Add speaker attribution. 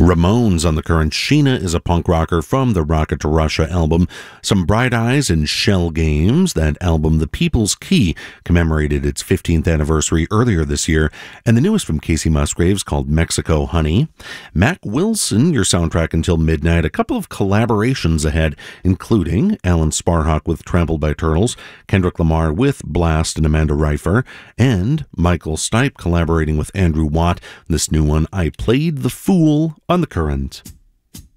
Speaker 1: Ramones on the current. Sheena is a punk rocker from the Rocket to Russia album. Some Bright Eyes and Shell Games. That album, The People's Key, commemorated its 15th anniversary earlier this year. And the newest from Casey Musgraves, called Mexico Honey. Mac Wilson, your soundtrack until midnight. A couple of collaborations ahead, including Alan Sparhawk with Trampled by Turtles, Kendrick Lamar with Blast and Amanda Reifer, and Michael Stipe collaborating with Andrew Watt. This new one, I Played the Fool, on the current.